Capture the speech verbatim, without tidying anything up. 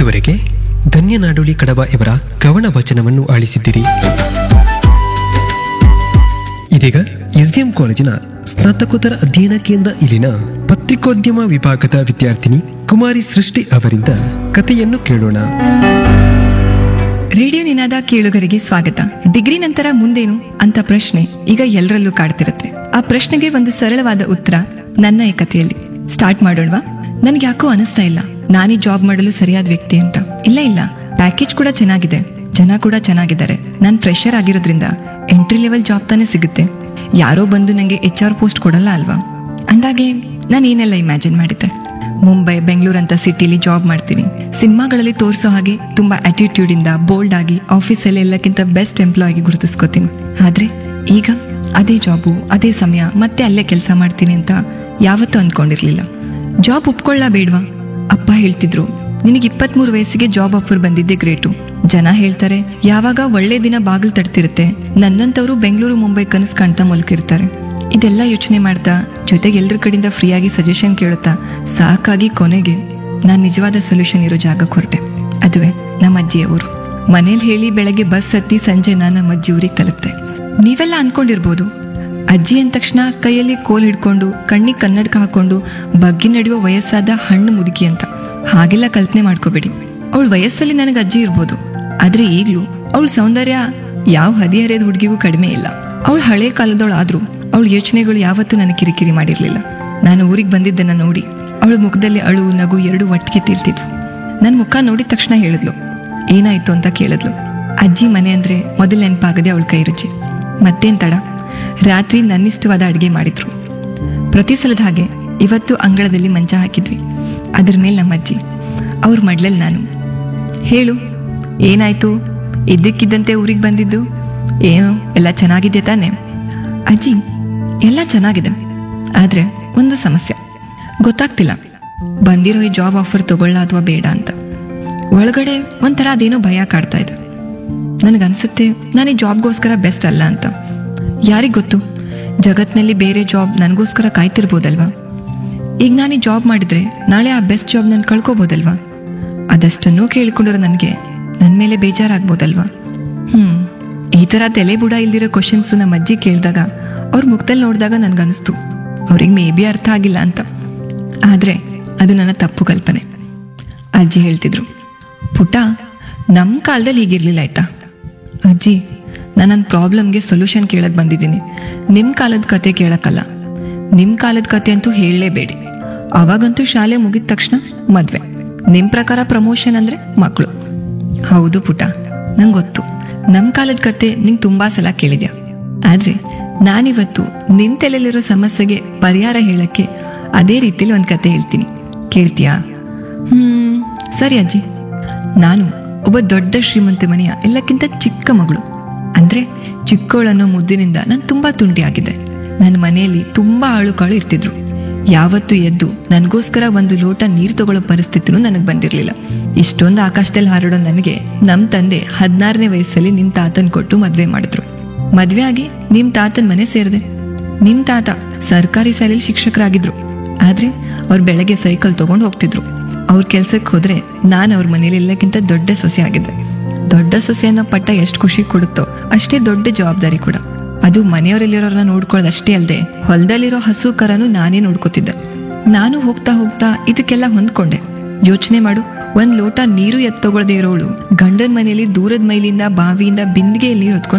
ಇದುವರೆಗೆ ಧನ್ಯ ನಾಡೋಳಿ ಕಡಬ ಇವರ ಕವನ ವಚನವನ್ನು ಆಲಿಸಿದ್ದೀರಿ. ಇದೀಗ ಎಸ್ಡಿಎಂ ಕಾಲೇಜಿನ ಸ್ನಾತಕೋತ್ತರ ಅಧ್ಯಯನ ಕೇಂದ್ರ ಇಲ್ಲಿನ ಪತ್ರಿಕೋದ್ಯಮ ವಿಭಾಗದ ವಿದ್ಯಾರ್ಥಿನಿ ಕುಮಾರಿ ಸೃಷ್ಟಿ ಅವರಿಂದ ಕಥೆಯನ್ನು ಕೇಳೋಣ. ರೇಡಿಯೋ ನಿನಾದ ಕೇಳುಗರಿಗೆ ಸ್ವಾಗತ. ಡಿಗ್ರಿ ನಂತರ ಮುಂದೇನು ಅಂತ ಪ್ರಶ್ನೆ ಈಗ ಎಲ್ಲರಲ್ಲೂ ಕಾಡ್ತಿರುತ್ತೆ. ಆ ಪ್ರಶ್ನೆಗೆ ಒಂದು ಸರಳವಾದ ಉತ್ತರ ನನ್ನ ಈ ಕಥೆಯಲ್ಲಿ. ಸ್ಟಾರ್ಟ್ ಮಾಡೋಣವಾ? ನನ್ಗೆ ಯಾಕೋ ಅನಿಸ್ತಾ ಇಲ್ಲ ನಾನೀ ಜಾಬ್ ಮಾಡಲು ಸರಿಯಾದ ವ್ಯಕ್ತಿ ಅಂತ. ಇಲ್ಲ ಇಲ್ಲ ಪ್ಯಾಕೇಜ್ ಕೂಡ ಚೆನ್ನಾಗಿದೆ, ಜನ ಕೂಡ ಚೆನ್ನಾಗಿದ್ದಾರೆ. ನಾನ್ ಫ್ರೆಶರ್ ಆಗಿರೋದ್ರಿಂದ ಎಂಟ್ರಿ ಲೆವೆಲ್ ಜಾಬ್ ತಾನೇ ಸಿಗುತ್ತೆ. ಯಾರೋ ಬಂದು ನಂಗೆ ಎಚ್ ಆರ್ ಪೋಸ್ಟ್ ಕೊಡಲ್ಲ ಅಲ್ವಾ? ಅಂದಾಗೆ ನಾನು ಏನೆಲ್ಲ ಇಮ್ಯಾಜಿನ್ ಮಾಡಿದ್ದೆ. ಮುಂಬೈ, ಬೆಂಗಳೂರು ಅಂತ ಸಿಟಿಲಿ ಜಾಬ್ ಮಾಡ್ತೀನಿ. ಸಿನಿಮಾಗಳಲ್ಲಿ ತೋರಿಸೋ ಹಾಗೆ ತುಂಬಾ ಆಟಿಟ್ಯೂಡ್ ಇಂದ ಬೋಲ್ಡ್ ಆಗಿ ಆಫೀಸಲ್ಲಿ ಎಲ್ಲಕ್ಕಿಂತ ಬೆಸ್ಟ್ ಎಂಪ್ಲಾಯ್ ಆಗಿ ಗುರುತಿಸ್ಕೋತೀನಿ. ಆದ್ರೆ ಈಗ ಅದೇ ಜಾಬು, ಅದೇ ಸಮಯ, ಮತ್ತೆ ಅಲ್ಲೇ ಕೆಲಸ ಮಾಡ್ತೀನಿ ಅಂತ ಯಾವತ್ತೂ ಅಂದ್ಕೊಂಡಿರ್ಲಿಲ್ಲ. ಜಾಬ್ ಒಪ್ಕೊಳ್ಳ ಬೇಡ್ವಾ? ಅಪ್ಪ ಹೇಳ್ತಿದ್ರು, ನಿನಗೆ ಇಪ್ಪತ್ಮೂರು ವಯಸ್ಸಿಗೆ ಜಾಬ್ ಆಫರ್ ಬಂದಿದ್ದೆ ಗ್ರೇಟು. ಜನ ಹೇಳ್ತಾರೆ ಯಾವಾಗ ಒಳ್ಳೆ ದಿನ ಬಾಗಿಲು ತಡ್ತಿರುತ್ತೆ, ನನ್ನಂತವ್ರು ಬೆಂಗಳೂರು ಮುಂಬೈ ಕನಸು ಕಾಣ್ತಾ ಮಲ್ಕಿರ್ತಾರೆ. ಇದೆಲ್ಲ ಯೋಚನೆ ಮಾಡ್ತಾ ಜೊತೆಗೆ ಎಲ್ರ ಕಡೆಯಿಂದ ಫ್ರೀಯಾಗಿ ಸಜೆಷನ್ ಕೇಳುತ್ತಾ ಸಾಕಾಗಿ ಕೊನೆಗೆ ನಾನ್ ನಿಜವಾದ ಸೊಲ್ಯೂಷನ್ ಇರೋ ಜಾಗಕ್ಕೆ ಹೊರಟೆ. ಅದುವೇ ನಮ್ಮ ಅಜ್ಜಿಯವರು. ಮನೇಲಿ ಹೇಳಿ ಬೆಳಗ್ಗೆ ಬಸ್ ಹತ್ತಿ ಸಂಜೆ ನಾನು ನಮ್ಮ ಅಜ್ಜಿ ಊರಿಗೆ ತಲುಪ್ತೆ. ನೀವೆಲ್ಲ ಅನ್ಕೊಂಡಿರ್ಬೋದು ಅಜ್ಜಿ ಅಂದ ತಕ್ಷಣ ಕೈಯಲ್ಲಿ ಕೋಲ್ ಹಿಡ್ಕೊಂಡು ಕಣ್ಣಿಗೆ ಕನ್ನಡಕ ಹಾಕೊಂಡು ಬಗ್ಗಿ ನಡೆಯುವ ವಯಸ್ಸಾದ ಹಣ್ಣು ಮುದುಕಿ ಅಂತ. ಹಾಗೆಲ್ಲ ಕಲ್ಪನೆ ಮಾಡ್ಕೋಬೇಡಿ. ಅವಳ ವಯಸ್ಸಲ್ಲಿ ನನಗೆ ಅಜ್ಜಿ ಇರ್ಬೋದು, ಆದ್ರೆ ಈಗ್ಲೂ ಅವಳ ಸೌಂದರ್ಯ ಯಾವ ಹದಿಹರೆಯದ ಹುಡುಗಿಗೂ ಕಡಿಮೆ ಇಲ್ಲ. ಅವಳು ಹಳೆ ಕಾಲದವಳು ಆದ್ರೂ ಅವಳ ಯೋಚನೆಗಳು ಯಾವತ್ತೂ ನನಗೆ ಕಿರಿಕಿರಿ ಮಾಡಿರ್ಲಿಲ್ಲ. ನಾನು ಊರಿಗೆ ಬಂದಿದ್ದನ್ನ ನೋಡಿ ಅವಳ ಮುಖದಲ್ಲಿ ಅಳು ನಗು ಎರಡು ಒಟ್ಟಿಗೆ ತಿಳ್ತಿದ್ವು. ನನ್ನ ಮುಖ ನೋಡಿದ ತಕ್ಷಣ ಹೇಳಿದ್ಲು, ಏನಾಯ್ತು ಅಂತ ಕೇಳಿದ್ಲು. ಅಜ್ಜಿ ಮನೆ ಅಂದ್ರೆ ಮೊದಲು ನೆನಪಾಗದೆ ಅವಳ ಕೈ ರುಚಿ. ಮತ್ತೇನ್ ತಡ, ರಾತ್ರಿ ನನ್ನಿಷ್ಟವಾದ ಅಡಿಗೆ ಮಾಡಿದ್ರು. ಪ್ರತಿ ಸಲದ ಹಾಗೆ ಇವತ್ತು ಅಂಗಳದಲ್ಲಿ ಮಂಚ ಹಾಕಿದ್ವಿ. ಅದ್ರ ಮೇಲೆ ನಮ್ಮ ಅಜ್ಜಿ, ಅವ್ರ ಮಡ್ಲಲ್ಲಿ ನಾನು. ಹೇಳು, ಏನಾಯ್ತು? ಇದ್ದಕ್ಕಿದ್ದಂತೆ ಊರಿಗೆ ಬಂದಿದ್ದು? ಏನು ಎಲ್ಲ ಚೆನ್ನಾಗಿದೆ ತಾನೆ? ಅಜ್ಜಿ, ಎಲ್ಲ ಚೆನ್ನಾಗಿದೆ, ಆದ್ರೆ ಒಂದು ಸಮಸ್ಯೆ. ಗೊತ್ತಾಗ್ತಿಲ್ಲ ಬಂದಿರೋ ಈ ಜಾಬ್ ಆಫರ್ ತಗೊಳ್ಳ ಅಥವಾ ಬೇಡ ಅಂತ. ಒಳಗಡೆ ಒಂಥರ ಅದೇನೋ ಭಯ ಕಾಡ್ತಾ ಇದೆ. ನನಗನ್ಸುತ್ತೆ ನಾನು ಈ ಜಾಬ್ಗೋಸ್ಕರ ಬೆಸ್ಟ್ ಅಲ್ಲ ಅಂತ. ಯಾರಿಗ್ ಗೊತ್ತು, ಜಗತ್ನಲ್ಲಿ ಬೇರೆ ಜಾಬ್ ನನಗೋಸ್ಕರ ಕಾಯ್ತಿರ್ಬೋದಲ್ವಾ? ಈಗ ನಾನು ಈ ಜಾಬ್ ಮಾಡಿದ್ರೆ ನಾಳೆ ಆ ಬೆಸ್ಟ್ ಜಾಬ್ ನಾನು ಕಳ್ಕೋಬೋದಲ್ವಾ? ಅದಷ್ಟನ್ನೂ ಕೇಳ್ಕೊಂಡಿರೋ ನನಗೆ ನನ್ನ ಮೇಲೆ ಬೇಜಾರಾಗ್ಬೋದಲ್ವಾ? ಹ್ಮ್ ಈ ತರ ತಲೆ ಬುಡ ಇಲ್ದಿರೋ ಕ್ವಶನ್ಸು ನಮ್ಮ ಅಜ್ಜಿ ಕೇಳಿದಾಗ ಅವ್ರ ಮುಖದಲ್ಲಿ ನೋಡಿದಾಗ ನನ್ಗನ್ನಿಸ್ತು ಅವ್ರಿಗೆ ಮೇ ಬಿ ಅರ್ಥ ಆಗಿಲ್ಲ ಅಂತ. ಆದ್ರೆ ಅದು ನನ್ನ ತಪ್ಪು ಕಲ್ಪನೆ. ಅಜ್ಜಿ ಹೇಳ್ತಿದ್ರು, ಪುಟ್ಟ, ನಮ್ಮ ಕಾಲದಲ್ಲಿ ಹೀಗಿರ್ಲಿಲ್ಲ ಆಯ್ತಾ? ಅಜ್ಜಿ, ನಾನು ನನ್ನ ಪ್ರಾಬ್ಲಮ್ಗೆ ಸೊಲ್ಯೂಷನ್ ಕೇಳಕ್ ಬಂದಿದ್ದೀನಿ, ನಿಮ್ಮ ಕಾಲದ ಕತೆ ಕೇಳಕ್ಕಲ್ಲ. ನಿಮ್ಮ ಕಾಲದ ಕತೆ ಅಂತೂ ಹೇಳಲೇಬೇಡಿ. ಅವಾಗಂತೂ ಶಾಲೆ ಮುಗಿದ ತಕ್ಷಣ ಮದ್ವೆ, ನಿಮ್ ಪ್ರಕಾರ ಪ್ರಮೋಷನ್ ಅಂದ್ರೆ ಮಕ್ಕಳು. ಹೌದು ಪುಟ, ನಂಗೆ ಗೊತ್ತು ನಮ್ ಕಾಲದ ಕತೆ ನಿಂಗೆ ತುಂಬಾ ಸಲ ಕೇಳಿದ್ಯಾ. ಆದ್ರೆ ನಾನಿವತ್ತು ನಿನ್ ತಲೆಯಲ್ಲಿರೋ ಸಮಸ್ಯೆಗೆ ಪರಿಹಾರ ಹೇಳಕ್ಕೆ ಅದೇ ರೀತಿಲಿ ಒಂದ್ ಕತೆ ಹೇಳ್ತೀನಿ, ಕೇಳ್ತೀಯಾ? ಹ್ಮ್ ಸರಿ ಅಜ್ಜಿ. ನಾನು ಒಬ್ಬ ದೊಡ್ಡ ಶ್ರೀಮಂತ ಮನೆಯ ಎಲ್ಲಕ್ಕಿಂತ ಚಿಕ್ಕ ಮಗಳು. ಅಂದ್ರೆ ಚಿಕ್ಕವಳನ್ನೋ ಮುದ್ದಿನಿಂದ ನಾನು ತುಂಬಾ ತುಂಟಿ ಆಗಿದ್ದೆ. ನನ್ನ ಮನೆಯಲ್ಲಿ ತುಂಬಾ ಆಳು ಕಾಳು ಇರ್ತಿದ್ರು. ಯಾವತ್ತೂ ಎದ್ದು ನನಗೋಸ್ಕರ ಒಂದು ಲೋಟ ನೀರು ತಗೊಳ್ಳೋ ಪರಿಸ್ಥಿತಿನೂ ನನಗೆ ಬಂದಿರಲಿಲ್ಲ. ಇಷ್ಟೊಂದು ಆಕಾಶದಲ್ಲಿ ಹಾರಾಡೋ ನನಗೆ ನಮ್ ತಂದೆ ಹದಿನಾರನೇ ವಯಸ್ಸಲ್ಲಿ ನಿಮ್ ತಾತನ್ ಕೊಟ್ಟು ಮದ್ವೆ ಮಾಡಿದ್ರು. ಮದ್ವೆ ಆಗಿ ನಿಮ್ ತಾತನ್ ಮನೆ ಸೇರಿದೆ. ನಿಮ್ ತಾತ ಸರ್ಕಾರಿ ಶಾಲೆಯಲ್ಲಿ ಶಿಕ್ಷಕರಾಗಿದ್ರು. ಆದ್ರೆ ಅವ್ರು ಬೆಳಗ್ಗೆ ಸೈಕಲ್ ತಗೊಂಡು ಹೋಗ್ತಿದ್ರು. ಅವ್ರ ಕೆಲ್ಸಕ್ಕೆ ಹೋದ್ರೆ ನಾನು ಅವ್ರ ಮನೇಲಿ ಎಲ್ಲಕ್ಕಿಂತ ದೊಡ್ಡ ಸೊಸೆ ಆಗಿದ್ದೆ. ದೊಡ್ಡ ಸೊಸೆ ಅನ್ನೋ ಪಟ್ಟ ಎಷ್ಟು ಖುಷಿ ಕೊಡುತ್ತೋ ಅಷ್ಟೇ ದೊಡ್ಡ ಜವಾಬ್ದಾರಿ ಕೂಡ. ಅದು ಮನೆಯವರಲ್ಲಿರೋರನ್ನ ನೋಡ್ಕೊಳ್ಳೋದಷ್ಟೇ ಅಲ್ಲದೆ ಹೊಲದಲ್ಲಿರೋ ಹಸು ಕರನು ನಾನೇ ನೋಡ್ಕೋತಿದ್ದೆ. ನಾನು ಹೋಗ್ತಾ ಹೋಗ್ತಾ ಇದಕ್ಕೆಲ್ಲ ಹೊಂದ್ಕೊಂಡೆ. ಯೋಚನೆ ಮಾಡು, ಒಂದ್ ಲೋಟ ನೀರು ಎತ್ತಗೊಳ್ದೇ ಇರೋಳು ಗಂಡನ ಮನೆಯಲ್ಲಿ ದೂರದ ಮೈಲಿಂದ ಬಾವಿಯಿಂದ ಬಿಂದಿಗೆ ನೀರು ಹೊತ್ಕೊಂಡು